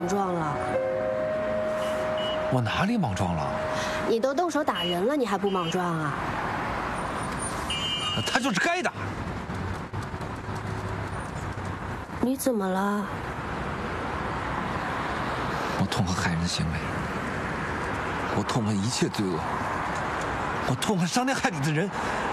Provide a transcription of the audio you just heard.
撞了？ 我哪里莽撞了？ 你都动手打人了，你还不莽撞啊？ 他就是该打。 你怎么了？ 我痛恨害人的行为，我痛恨一切罪恶，我痛恨伤天害理的人。